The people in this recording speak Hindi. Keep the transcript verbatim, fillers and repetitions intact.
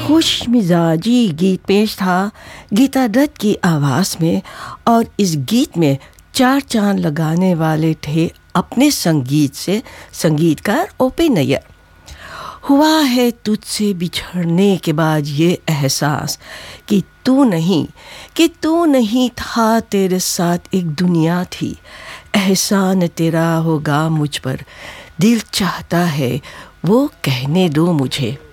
खुश मिजाजी गीत पेश था गीता दत्त की आवाज़ में, और इस गीत में चार चांद लगाने वाले थे अपने संगीत से संगीतकार ओपी नैयर। हुआ है तुझसे बिछड़ने के बाद ये एहसास कि तू नहीं कि तू नहीं था, तेरे साथ एक दुनिया थी। एहसान तेरा होगा मुझ पर, दिल चाहता है वो कहने दो मुझे।